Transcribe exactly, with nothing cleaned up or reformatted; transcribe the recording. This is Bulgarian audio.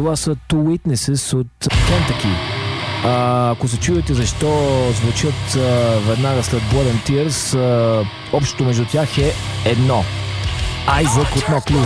Това са Two Witnesses от Kentucky. А, ако се чуете защо звучат а, веднага след Blood and Tears, а, общото между тях е едно. Айзък от No Clue.